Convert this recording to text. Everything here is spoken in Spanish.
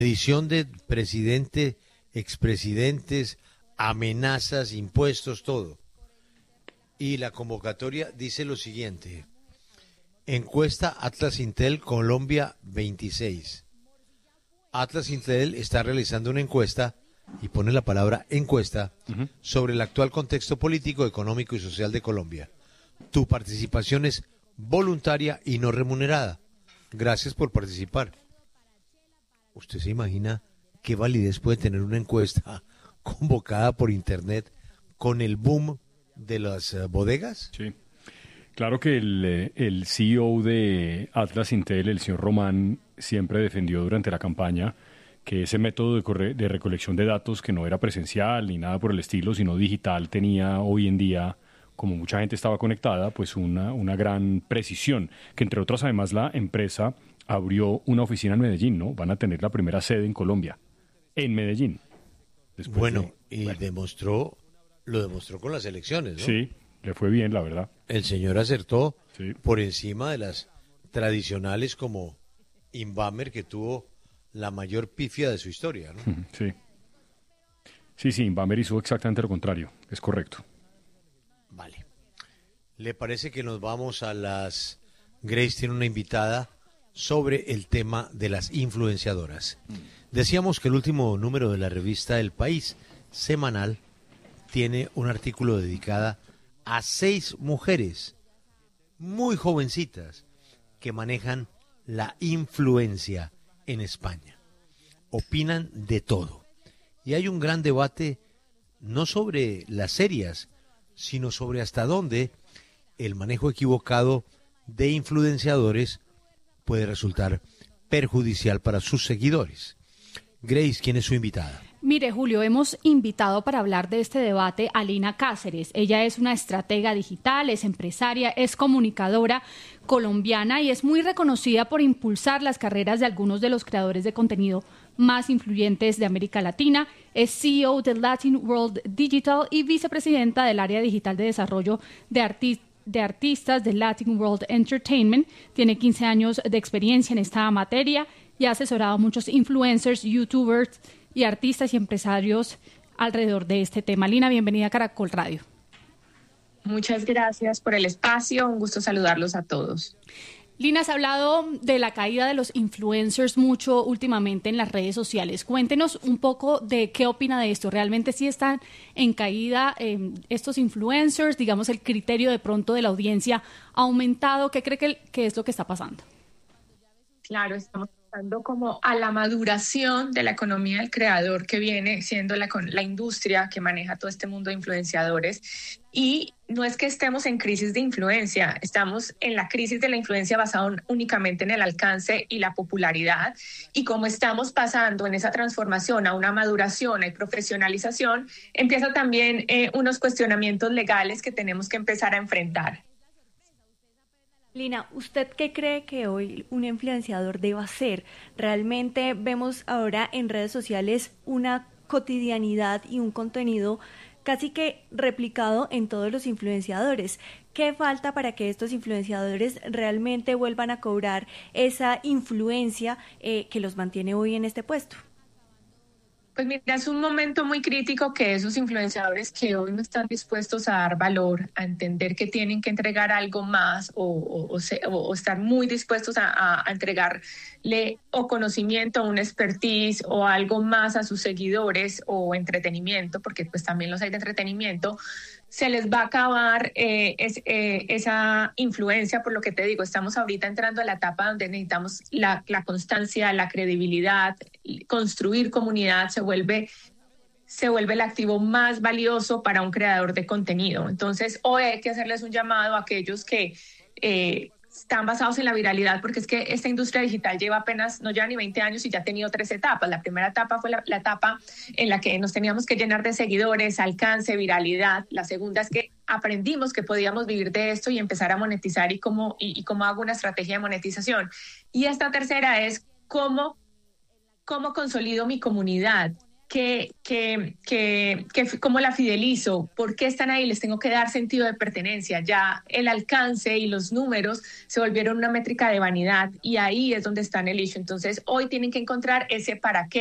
Edición de presidente, expresidentes, amenazas, impuestos, todo. Y la convocatoria dice lo siguiente: encuesta Atlas Intel Colombia 26. Atlas Intel está realizando una encuesta, y pone la palabra encuesta, sobre el actual contexto político, económico y social de Colombia. Tu participación es voluntaria y no remunerada. Gracias por participar. ¿Usted se imagina qué validez puede tener una encuesta convocada por internet con el boom de las bodegas? Sí. Claro que el CEO de Atlas Intel, el señor Román, siempre defendió durante la campaña que ese método de recolección de datos, que no era presencial ni nada por el estilo, sino digital, tenía hoy en día, como mucha gente estaba conectada, pues una gran precisión, que entre otras además la empresa abrió una oficina en Medellín, ¿no? Van a tener la primera sede en Colombia, en Medellín. Lo demostró con las elecciones, ¿no? Sí, le fue bien, la verdad. El señor acertó, sí, por encima de las tradicionales como Inbamer, que tuvo la mayor pifia de su historia, ¿no? Sí, Inbamer hizo exactamente lo contrario, es correcto. Vale. ¿Le parece que nos vamos a las... Grace tiene una invitada sobre el tema de las influenciadoras. Decíamos que el último número de la revista El País semanal tiene un artículo dedicado a 6 mujeres muy jovencitas que manejan la influencia en España. Opinan de todo. Y hay un gran debate no sobre las serias, sino sobre hasta dónde el manejo equivocado de influenciadores puede resultar perjudicial para sus seguidores. Grace, ¿quién es su invitada? Mire, Julio, hemos invitado para hablar de este debate a Lina Cáceres. Ella es una estratega digital, es empresaria, es comunicadora colombiana y es muy reconocida por impulsar las carreras de algunos de los creadores de contenido más influyentes de América Latina. Es CEO de Latin World Digital y vicepresidenta del área digital de desarrollo de artistas de Latin World Entertainment. Tiene 15 años de experiencia en esta materia y ha asesorado a muchos influencers, youtubers y artistas y empresarios alrededor de este tema. Lina, bienvenida a Caracol Radio. Muchas gracias por el espacio, un gusto saludarlos a todos. Lina, has hablado de la caída de los influencers mucho últimamente en las redes sociales. Cuéntenos un poco de qué opina de esto. ¿Realmente sí están en caída estos influencers? Digamos, el criterio de pronto de la audiencia ha aumentado. ¿Qué cree que es lo que está pasando? Claro, estamos pasando como a la maduración de la economía del creador, que viene siendo la industria que maneja todo este mundo de influenciadores. Y no es que estemos en crisis de influencia, estamos en la crisis de la influencia basada únicamente en el alcance y la popularidad. Y como estamos pasando en esa transformación a una maduración y profesionalización, empieza también unos cuestionamientos legales que tenemos que empezar a enfrentar. Lina, ¿usted qué cree que hoy un influenciador deba hacer? Realmente vemos ahora en redes sociales una cotidianidad y un contenido casi que replicado en todos los influenciadores. ¿Qué falta para que estos influenciadores realmente vuelvan a cobrar esa influencia que los mantiene hoy en este puesto? Pues mira, es un momento muy crítico que esos influenciadores que hoy no están dispuestos a dar valor, a entender que tienen que entregar algo más o estar muy dispuestos a entregarle o conocimiento, un expertise o algo más a sus seguidores o entretenimiento, porque pues también los hay de entretenimiento, se les va a acabar esa influencia. Por lo que te digo, estamos ahorita entrando a la etapa donde necesitamos la constancia, la credibilidad, construir comunidad se vuelve el activo más valioso para un creador de contenido. Entonces, hoy hay que hacerles un llamado a aquellos que están basados en la viralidad, porque es que esta industria digital no lleva ni 20 años y ya ha tenido 3 etapas. La primera etapa fue la etapa en la que nos teníamos que llenar de seguidores, alcance, viralidad. La segunda es que aprendimos que podíamos vivir de esto y empezar a monetizar y cómo hago una estrategia de monetización. Y esta tercera es cómo consolido mi comunidad. cómo la fidelizo, por qué están ahí, les tengo que dar sentido de pertenencia. Ya el alcance y los números se volvieron una métrica de vanidad y ahí es donde está el issue. Entonces hoy tienen que encontrar ese para qué